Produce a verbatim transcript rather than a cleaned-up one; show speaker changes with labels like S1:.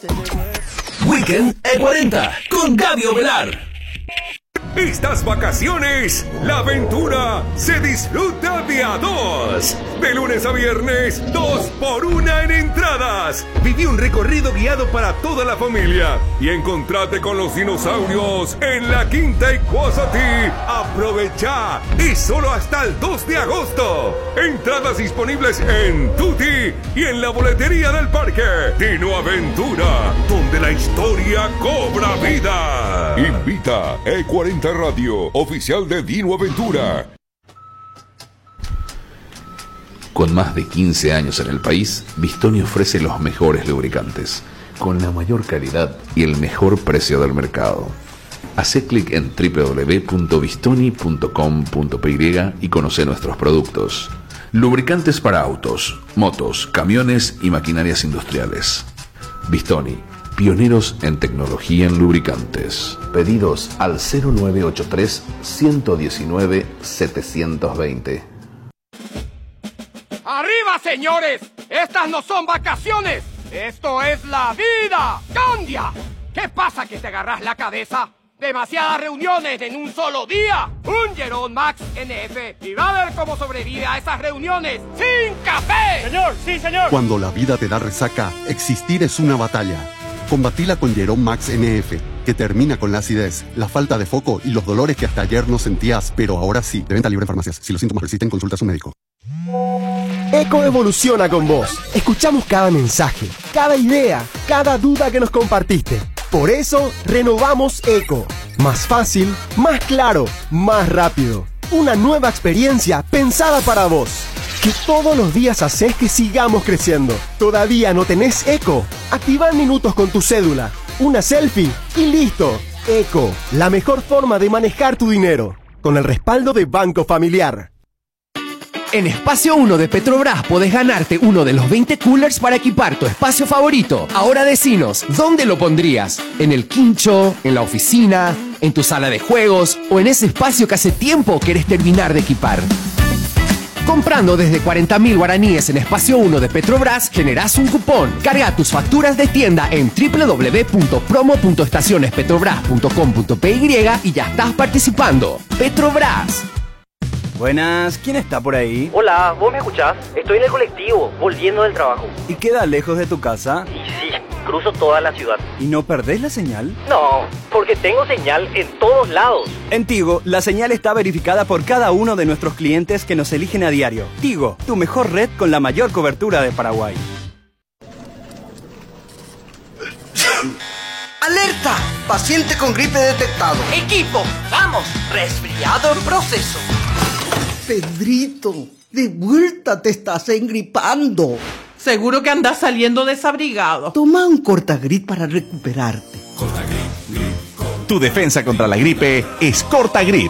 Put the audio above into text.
S1: Weekend E cuarenta con Gaby Ovelar.
S2: Estas vacaciones, la aventura se disfruta de a dos. De lunes a viernes, dos por una en entradas. Viví un recorrido guiado para toda la familia y encontrate con los dinosaurios en la Quinta Icuazatí. Aprovecha, es solo hasta el dos de agosto. Entradas disponibles en Tutti y en la boletería del parque. Dino Aventura, donde la historia cobra vida. Invita E cuarenta Radio, oficial de Dino Aventura.
S3: Con más de quince años en el país, Bistoni ofrece los mejores lubricantes, con la mayor calidad y el mejor precio del mercado. Hacé clic en doble u doble u doble u punto bistoni punto com punto pe ye y conoce nuestros productos. Lubricantes para autos, motos, camiones y maquinarias industriales. Bistoni, pioneros en tecnología en lubricantes. Pedidos al cero nueve ocho tres, uno uno nueve, siete dos cero.
S4: ¡Arriba, señores! ¡Estas no son vacaciones! ¡Esto es la vida! ¡Cambia! ¿Qué pasa que te agarras la cabeza? ¡Demasiadas reuniones en un solo día! ¡Un Jerome Max N F! Y va a ver cómo sobrevive a esas reuniones sin café.
S5: ¡Señor! ¡Sí, señor!
S6: Cuando la vida te da resaca, existir es una batalla. Combatila con Jerome Max N F, que termina con la acidez, la falta de foco y los dolores que hasta ayer no sentías, pero ahora sí. De venta libre en farmacias. Si los síntomas persisten, consulta a su médico.
S7: Eco evoluciona con vos. Escuchamos cada mensaje, cada idea, cada duda que nos compartiste. Por eso, renovamos Eco. Más fácil, más claro, más rápido. Una nueva experiencia pensada para vos. Que todos los días haces que sigamos creciendo. ¿Todavía no tenés Eco? Activa minutos con tu cédula, una selfie y listo. Eco, la mejor forma de manejar tu dinero. Con el respaldo de Banco Familiar.
S8: En Espacio uno de Petrobras podés ganarte uno de los veinte coolers para equipar tu espacio favorito. Ahora decinos, ¿dónde lo pondrías? ¿En el quincho? ¿En la oficina? ¿En tu sala de juegos? ¿O en ese espacio que hace tiempo querés terminar de equipar? Comprando desde cuarenta mil guaraníes en Espacio uno de Petrobras, generás un cupón. Carga tus facturas de tienda en doble u doble u doble u punto promo punto estaciones petrobras punto com punto pe ye y ya estás participando. Petrobras.
S9: Buenas, ¿quién está por ahí?
S10: Hola, ¿vos me escuchás? Estoy en el colectivo, volviendo del trabajo.
S9: ¿Y queda lejos de tu casa?
S10: Y sí, cruzo toda la ciudad.
S9: ¿Y no perdés la señal?
S10: No, porque tengo señal en todos lados.
S9: En Tigo, la señal está verificada por cada uno de nuestros clientes que nos eligen a diario. Tigo, tu mejor red con la mayor cobertura de Paraguay.
S11: ¡Alerta! Paciente con gripe detectado.
S12: Equipo, vamos, resfriado en proceso.
S11: Pedrito, de vuelta te estás engripando.
S12: Seguro que andas saliendo desabrigado.
S11: Toma un Cortagrit para recuperarte.
S13: Tu defensa contra la gripe es Cortagrit.